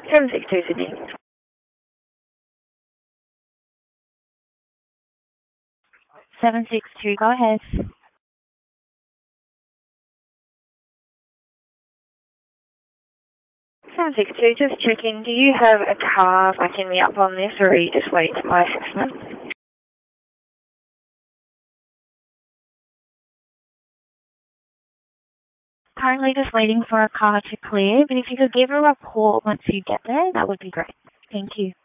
762 Sydney. 762, go ahead. 762, just checking, do you have a car backing me up on this, or are you just waiting for my assessment? Currently just waiting for a car to clear, but if you could give a report once you get there, that would be great. Thank you.